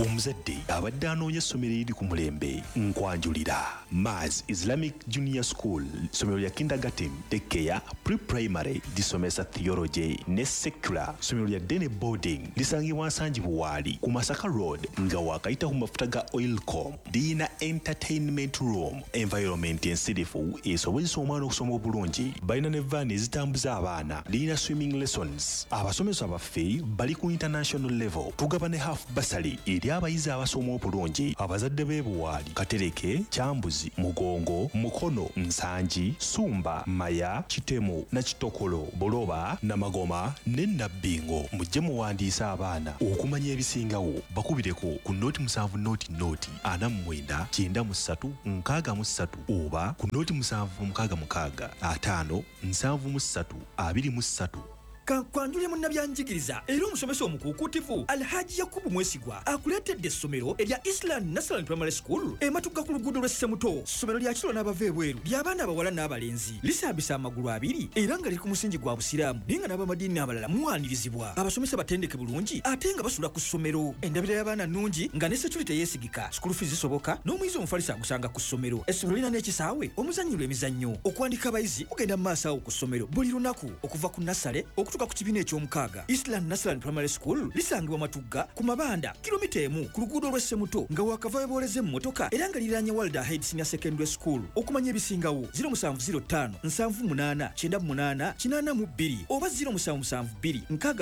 omuzadde abadde anoonya essomero eriri ku mulembe nkwanjulira. Maz Islamic Junior School, ssomero lya kindergarten, daycare, pre-primary lisomesa theology ne secular. Ssomero lya Dene boarding lisangibwa Nsangi Buwaali ku Masaka Road nga wakayita ku mafuta ga Oilcom. Lirina entertainment room, environment ensirifu esobozesa omwana okusoma obulungi. Balina ne vaani ezitambuza abaana. Lirina swimming lessons. Abasomesa baffe bali ku international level. Tugaba ne half bursary eri abayizi abasoma obulungi. Abazadde b'e Buwaali, Katereke, Kyambuzi, Mugongo, Mukono, Nsangi, Sumba, Maya, Kitemu na Kitokolo, Boloba, Namagoma ne Nabbingo. Mujje muwandiisa abaana okumanya ebisingawo. Bakubireko ku noti 7 noti 49 93 63 oba ku noti 7 66 5 73 23. Kankwanjulire munnabyanjigiriza era omusomesa omukuukutivu Alhaji Yakubu Mwesigwa akuleetedde essomero erya Island National Primary School ematuka ku luguudo lw'e Ssemuto. Ssomero lya kiro n'abava ebweru ly'abaana abawala n'abalenzi, lisambisa amagulu abiri era nga liri ku musingi gwa busiraamu naye nga n'abamadiini abalala muwaanirizibwa. Abasomesa batendeke bulungi ate nga basula ku ssomero. Endabira y'abaana nnungi nga ne security yeesigika, school fees zisoboka n'omuyizi omufalisa agusanga ku ssomero. Essomero lirina n'ekisaawe omuzannyirwa emizannyo. Okuwandika abayizi kugenda mu maaso awo ku ssomero buli lunaku okuva ku nasale okutuuka ku kibiina eky'omukaaga. Eastland National Primary School lisangibwa Matugga ku Mabanda kilomita 1 ku luguudo lw'e Ssemuto nga wakava booleze mu motoka era nga liranye Walda Head Senior Secondary School. Okumanya ebisingawo 0705 78 98 82 oba 0772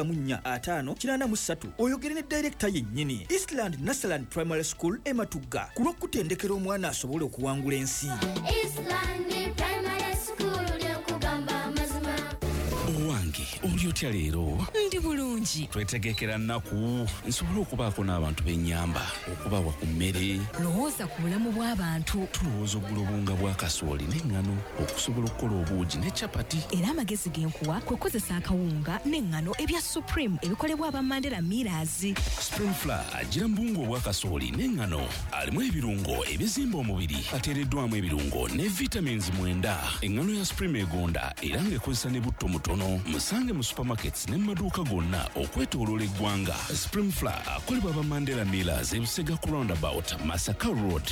64 5 oyogere ne director yennyini. Eastland National Primary School e Matugga ku lw'okutendekera omwana asobole okuwangula ensi. Eastland Primary School ly'okugamba amazima. Owange oli otya leero? Ndi bulungi. Twetegekera nnaku nsobole okubaako n'abantu b'ennyamba okubawa ku mmere. Lowooza ku bulamu bw'abantu. Tulowooza oggula obunga bwa kasooli n'eŋŋano okusobola okukola obuugi ne capati. Era amagezi g'enkuwa kwe kozesa akawunga n'eŋŋano ebya Supreme ebikolebwa aba Mandela Millers. Spring Flour gira mbungu obwa kasooli n'eŋŋano alimu ebirungo ebizimba omubiri ateereddwamu ebirungo ne vitamins 9. Eŋŋano ya Supreme egonda era ng'ekozesa ne butto mutono. Musange mu supermarkets ne maduuka gonna okwetooloola eggwanga. Spring Flour akolebwa aba Mandela Millers ebusega ku roundabout Masaka Road.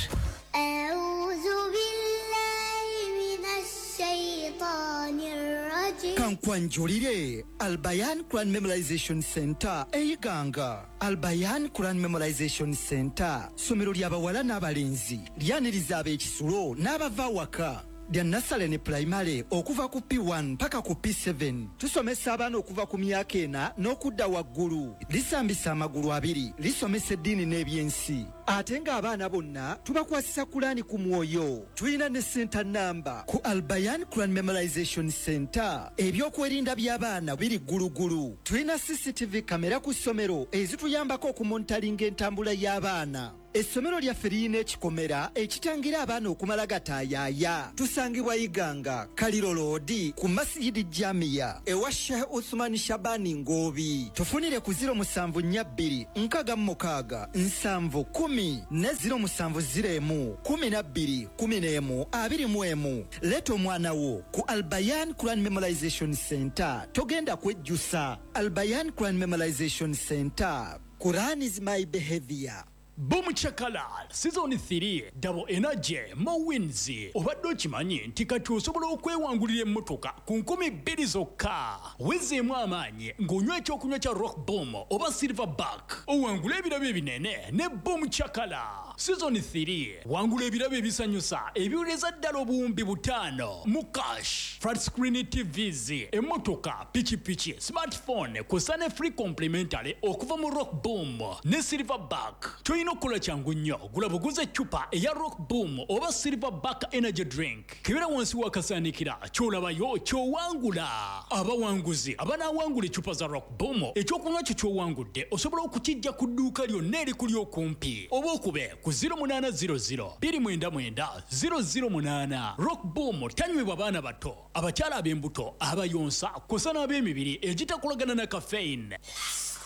Kankwanjulire Albayan Quran Memorization Center eyiganga. Albayan Quran Memorization Center ssomero ly'abawala n'abalenzi lyaniriza ab'ekisulo n'abava waka lya nasale ne primary okuva ku P1 paka ku P7. Tusomesa abaana okuva ku myaka 4 n'okudda waggulu. Lisambisa amagulu abiri, lisomesa eddiini n'ebyensi. Ate nga abaana bonna tubakwasisa Kurani ku mwoyo. Tulina ne center number ku Albayan Quran Memorization Center. Ebyokwerinda by'abaana biri gulugulu. Tulina CCTV kamera ku ssomero ezituyambako okumontalinga entambula y'abaana. Essomero lyaffe lirina ekikomera ekitangira abaana okumala gataayaaya. Tusangibwa Iganga, Kaliro Road, ku Masjidi Jamia, ewa Sheikh Uthman Shabani Ngobi. Tufunire ku 0742 nkaaga 710 ne 0701 12 11 21. Leeta omwana wo ku Albayan Quran Memorization Center. Togenda kwejjusa. Albayan Quran Memorization Center. Quran is my behavior. Boom Chakala Season 3 Double Energy Mowins obadde okimanyi nti kati osobola okwewangulira emmotoka ku 2,000 zokka. Wezeemu amaanyi ng'onywa ekyokunywa kya Rock Boom oba Silverback owangula ebirabo ebinene ne Boom Chakala. Season 3 wangula ebirabo ebisanyusa ebiwuleza ddala obuwumbi 5 mu cash, flat screen TVs, emmotoka, pichipichi, smartphone kw'ossa ne free complimentary okuva mu Rock Boom ne Silverback. Toyina okukola kyangu nnyo, gula buguze eccupa eya Rock Boom oba Silverback energy drink. Kebera wansi wakasaanikira ky'olabayo ky'owangula. Abawanguzi abanaawangula eccupa za Rock Boom ekyokunywa kyo ky'owangudde osobola okukijja ku dduuka lyonna erikuli okumpi oba okube ku 0800 299 008. Rock Boom tanywebwa baana bato, abakyala ab'embuto, abayonsa kw'ossa n'ab'emibiri egitakolagana na caffeine.